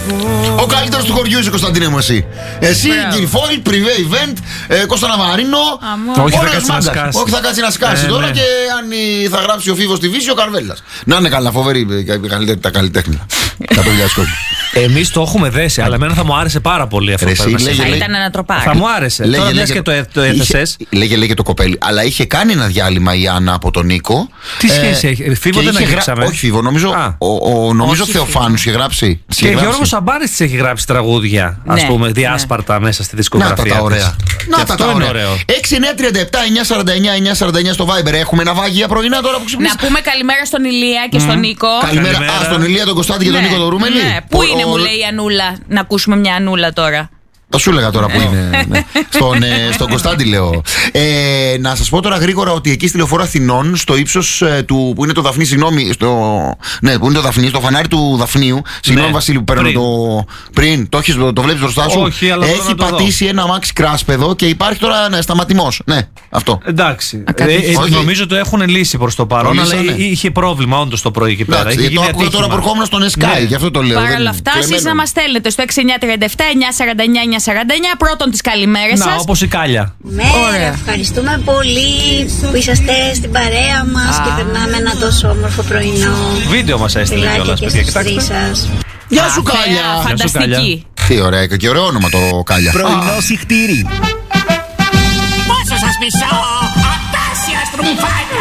Ο καλύτερος του χωριού είσαι, Κωνσταντίνε μου, εσύ. Εσύ, Γκυριφόιλ, πριβέ event, Κώστα Ναβαρίνο. Όχι, θα κάτσει να σκάσει. Όχι, θα κάτσει να σκάσει τώρα και αν θα γράψει ο Φίβος στη Βύση, ο Καρβέλλας. Να είναι καλά, φοβερή τα καλλιτέχνη. Τα παιδιά του κόσμου. Εμείς το έχουμε δέσει, αλλά εμένα θα μου άρεσε πάρα πολύ αυτό. Θα ήταν ένα τροπάρι. Θα μου άρεσε. Τώρα λες και το έθεσες. Λέγε το κοπέλι. Αλλά είχε κάνει ένα διάλειμμα η Άννα από τον Νίκο. Τι σχέση έχει? Φίβο δεν αγγίξαμε. Όχι, Φίβο, νομίζω Θεοφάνους είχε γράψει. Και Γιώργος Σαμπάνης της έχει γράψει τραγούδια, ας πούμε, διάσπαρτα μέσα στη δισκογραφία. Να τα ωραία. Αυτό είναι ωραίο. 6-9-37-949 στο Viber. Έχουμε ένα βάγια πρωινά τώρα που ξυπνήσει. Να πούμε καλημέρα στον Ηλία και στον Νίκο. Καλημέρα. Στον Ηλία, τον Κωστάτη και τον Νίκο τον Ρούμελη. Πού είναι, μου λέει η Ανούλα, να ακούσουμε μια Ανούλα τώρα. Θα σου έλεγα τώρα που είναι. Στον Κωνστάντη λέω. Να σας πω τώρα γρήγορα ότι εκεί στη Λεωφόρο Αθηνών, στο ύψος του. Που είναι το Δαφνί, συγγνώμη. Ναι, που είναι το Δαφνί, στο φανάρι του Δαφνίου. Συγγνώμη, Βασίλη, που παίρνω το. Πριν, το βλέπεις μπροστά σου. Όχι, αλλά έχει πατήσει ένα αμάξι κράσπεδο και υπάρχει τώρα σταματημός. Ναι, αυτό. Εντάξει. Νομίζω το έχουν λύσει προς το παρόν, αλλά είχε πρόβλημα όντως το πρωί εκεί πέρα. Το άκουγα τώρα που ερχόμουν στον Sky, γι' αυτό το λέω. Παρ' όλα αυτά, εσείς να μας στέλνετε στο 6937-949. 49, πρώτον τις καλημέρες σας. Όπως η Κάλια. Ωραία. Ευχαριστούμε πολύ που είσαστε στην παρέα μας και περνάμε ένα τόσο όμορφο πρωινό. Βίντεο μας έστειλε κιόλας, παιδιά. Κοιτάξτε. Γεια σου, Κάλια. Φανταστική. Τι ωραία και ωραίο όνομα το Κάλια. Πρωινό συχτήρι. Πόσο σας μισώ, απτάσια στρουμφάκια.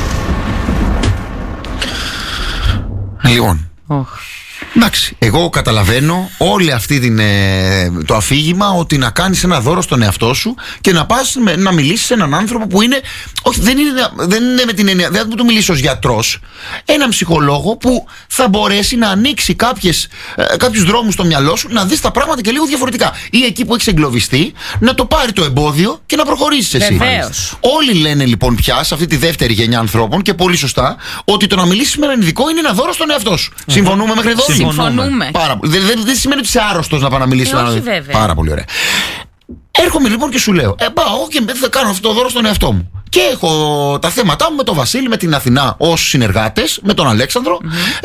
Λοιπόν. Εντάξει, εγώ καταλαβαίνω όλη αυτή το αφήγημα ότι να κάνεις ένα δώρο στον εαυτό σου και να πας να μιλήσεις σε έναν άνθρωπο που είναι. Όχι, δεν είναι με την έννοια. Δεν θα του μιλήσεις ως γιατρός. Έναν ψυχολόγο που θα μπορέσει να ανοίξει κάποιους δρόμους στο μυαλό σου, να δεις τα πράγματα και λίγο διαφορετικά. Ή εκεί που έχεις εγκλωβιστεί, να το πάρει το εμπόδιο και να προχωρήσεις εσύ. Βεβαίως. Όλοι λένε λοιπόν πια σε αυτή τη δεύτερη γενιά ανθρώπων και πολύ σωστά ότι το να μιλήσεις με έναν ειδικό είναι ένα δώρο στον εαυτό σου. Συμφωνούμε μέχρι εδώ? Συμφωνούμε. Δεν σημαίνει ότι είσαι άρρωστος να πάω να μιλήσεις. Όχι, βέβαια. Πάρα πολύ ωραία. Έρχομαι λοιπόν και σου λέω: πάω και θα κάνω αυτό το δώρο στον εαυτό μου. Και έχω τα θέματά μου με τον Βασίλη, με την Αθηνά ως συνεργάτες, με τον Αλέξανδρο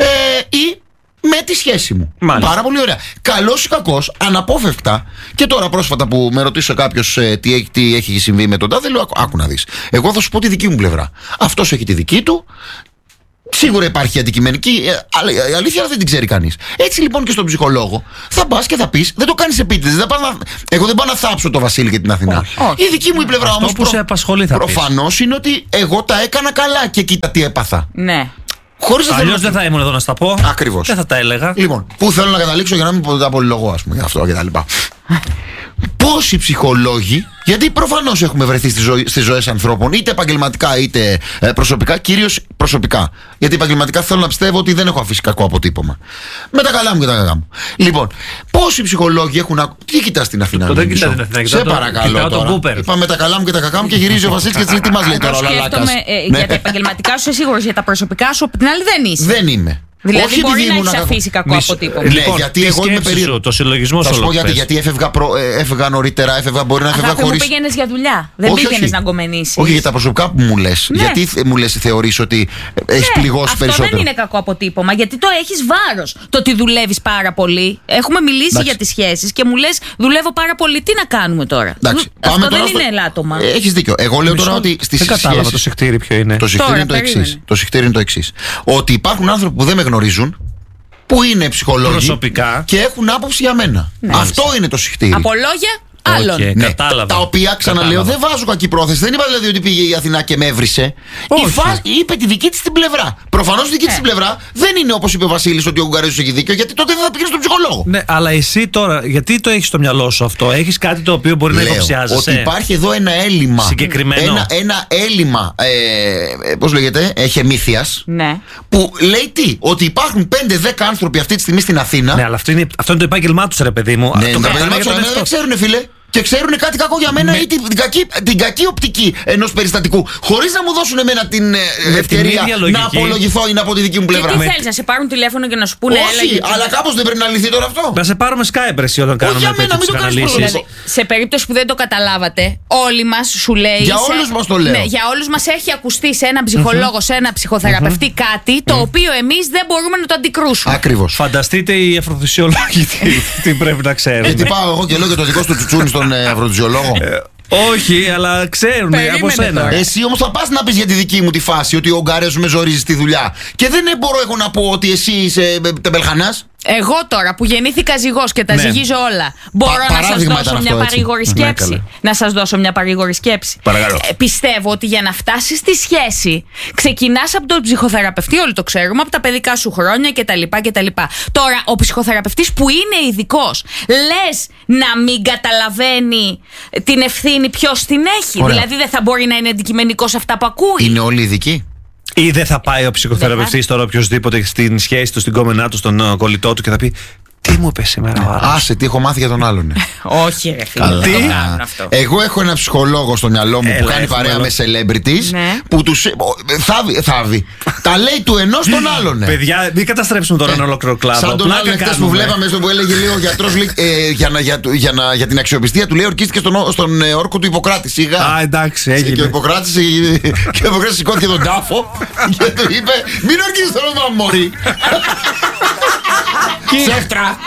ή με τη σχέση μου. Μάλιστα. Πάρα πολύ ωραία. Καλός ή κακός, αναπόφευκτα. Και τώρα πρόσφατα που με ρωτήσει κάποιος τι έχει συμβεί με τον τάδε, λέω: άκου να δεις. Εγώ θα σου πω τη δική μου πλευρά. Αυτός έχει τη δική του. Σίγουρα υπάρχει αντικειμενική, αλλά η αλήθεια δεν την ξέρει κανείς. Έτσι λοιπόν και στον ψυχολόγο θα πας και θα πεις: δεν το κάνεις επίτηδες. Εγώ δεν πάω να θάψω το Βασίλη και την Αθηνά. Όχι. Η δική μου η πλευρά όμως που σε απασχολεί θα προφανώς είναι ότι εγώ τα έκανα καλά και κοίτα τι έπαθα. Ναι. Αλλιώς δεν θα ήμουν εδώ να στα πω. Ακριβώς. Δεν θα τα έλεγα. Λοιπόν, πού θέλω να καταλήξω για να μην τα πολυλογώ, ας πούμε, για αυτό και τα λοιπά. Πόσοι ψυχολόγοι, γιατί προφανώς έχουμε βρεθεί στις ζωές ανθρώπων, είτε επαγγελματικά είτε προσωπικά, κυρίως προσωπικά. Γιατί επαγγελματικά θέλω να πιστεύω ότι δεν έχω αφήσει κακό αποτύπωμα. Με τα καλά μου και τα κακά μου. Λοιπόν, πόσοι ψυχολόγοι έχουν. Τι κοιτάς την Αθηνά? Δεν κοιτάς την Αθηνά. Σε παρακαλώ. Είπαμε τα καλά μου και τα κακά μου και γυρίζει ο Βασίλης και της λέει: τι μας λέει τώρα ο Λαλάκας? Για τα επαγγελματικά σου είσαι σίγουρος, για τα προσωπικά σου απ' την άλλη δεν είσαι. Δεν είμαι. Δηλαδή όχι μπορεί επειδή να έχεις αφήσει κακό αποτύπωμα. Ναι, γιατί εγώ είμαι περίεργο. Το συλλογισμό σου. Θα σου πω γιατί έφευγα νωρίτερα, μπορεί να έφευγα χωρίς. Μου πήγαινες για δουλειά. Δεν πήγαινες να αγκομενήσεις. Όχι για τα προσωπικά που μου λες. Ναι. Γιατί μου λες, θεωρείς ότι έχεις πληγώσει περισσότερο? Αυτό δεν είναι κακό αποτύπωμα, γιατί το έχεις βάρος. Το ότι δουλεύεις πάρα πολύ. Έχουμε μιλήσει για τις σχέσεις και μου λες: δουλεύω πάρα πολύ. Τι να κάνουμε τώρα? Αυτό δεν είναι ελάττωμα. Έχεις δίκιο. Εγώ λέω τώρα ότι στις σχέσεις. Δεν κατάλαβα το συχτήρι ποιο είναι. Το συχτήρι είναι το εξής. Ότι υπάρχουν άνθρωποι που δεν με γνωρίζουν, που είναι ψυχολόγοι προσωπικά και έχουν άποψη για μένα. Ναι. Αυτό είναι το συχτήρι. Από λόγια άλλων. Okay, ναι, τα οποία ξαναλέω δεν βάζω κακή πρόθεση. Δεν είπα δηλαδή ότι πήγε η Αθηνά και με έβρισε. Είπε τη δική της την πλευρά. Προφανώς η δική της την πλευρά δεν είναι όπως είπε ο Βασίλης ότι ο Ουγγαρέζος έχει δίκιο, γιατί τότε δεν θα πήγαινε στον ψυχολόγο. Ναι, αλλά εσύ τώρα, γιατί το έχεις στο μυαλό σου αυτό? Έχεις κάτι το οποίο μπορεί να υποψιάζεσαι? Ότι υπάρχει εδώ ένα έλλειμμα. Συγκεκριμένο. Ένα έλλειμμα. Πώς λέγεται, εχεμήθειας. Ναι. Που λέει τι? Ότι υπάρχουν 5-10 άνθρωποι αυτή τη στιγμή στην Αθήνα. Ναι, αλλά αυτό είναι το επάγγελμά τους, ρε παιδί μου. Ναι, το επάγγελμά τους δεν ξέρουν, φίλε. και ξέρουν κάτι κακό για μένα ή την κακή οπτική ενός περιστατικού, χωρίς να μου δώσουν εμένα την ευκαιρία να απολογηθώ ή να πω τη δική μου πλευρά. Και τι θέλεις, να σε πάρουν τηλέφωνο και να σου πούνε? Όχι, αλλά κάπως δεν πρέπει να λυθεί τώρα αυτό. Να σε πάρουμε Skype εσύ όταν κάνουμε τέτοιες ψυχαναλύσεις. Δηλαδή, σε περίπτωση που δεν το καταλάβατε, όλοι μας σου λέει. Για όλους μας το λέω. Ναι, για όλους μας έχει ακουστεί σε έναν ψυχολόγο, σε έναν ψυχοθεραπευτή κάτι το οποίο εμείς δεν μπορούμε να το αντικρούσουμε. Ακριβώς. Φανταστείτε οι αφροφυσιολόγοι τι πρέπει να ξέρουν. Τι πάω εγώ και λέω για το δικό σου τσουτσούνι στον αφροφυσιολόγο. Όχι, αλλά ξέρουν από σένα. Εσύ όμως θα πας να πεις για τη δική μου τη φάση, ότι ο Ουγγαρέζος με ζορίζει στη δουλειά. Και δεν μπορώ εγώ να πω ότι εσύ είσαι τεμπελχανάς. Εγώ τώρα που γεννήθηκα ζυγός και τα ζυγίζω όλα, μπορώ να σας δώσω μια παρήγορη σκέψη. Να σας δώσω μια παρήγορη σκέψη. Πιστεύω ότι για να φτάσεις στη σχέση, ξεκινάς από τον ψυχοθεραπευτή, όλοι το ξέρουμε, από τα παιδικά σου χρόνια κτλ. Τώρα, ο ψυχοθεραπευτής που είναι ειδικός, λες να μην καταλαβαίνει την ευθύνη ποιος την έχει. Ωραία. Δηλαδή δεν θα μπορεί να είναι αντικειμενικός αυτά που ακούει. Είναι όλοι ειδικοί. Ή δεν θα πάει ο ψυχοθεραπευτής τώρα οποιοδήποτε στην σχέση του, στην κόμενά του, στον κολλητό του και θα πει τι μου είπε σήμερα? Άσε, τι έχω μάθει για τον άλλον. Όχι, ρε φίλε. Τι? Εγώ έχω ένα ψυχολόγο στο μυαλό μου που κάνει παρέα με celebrities που τους. Θάβει. Τα λέει του ενός στον άλλον. Παιδιά, μην καταστρέψουμε τώρα ένα ολόκληρο κλάδο. Σαν τον άλλον χτες που βλέπαμε που έλεγε λέει ο γιατρός για την αξιοπιστία του λέει ορκίστηκε στον όρκο του Ιπποκράτη. Σιγά. Α, εντάξει, έγινε. Και ο Ιπποκράτης σηκώθηκε τον τάφο και του είπε μην ορκίζεις τον όνομα μωρή. Σεύτρα.